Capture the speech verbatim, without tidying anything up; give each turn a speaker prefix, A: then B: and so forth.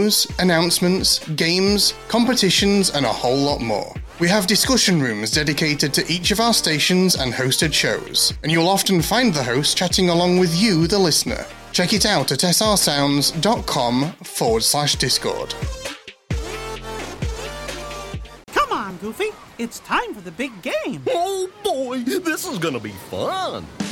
A: news, announcements, games, competitions, and a whole lot more. We have discussion rooms dedicated to each of our stations and hosted shows, and you'll often find the host chatting along with you, the listener. Check it out at srsounds.com forward slash Discord.
B: Come on, Goofy. It's time for the big game.
C: Oh boy, this is gonna be fun.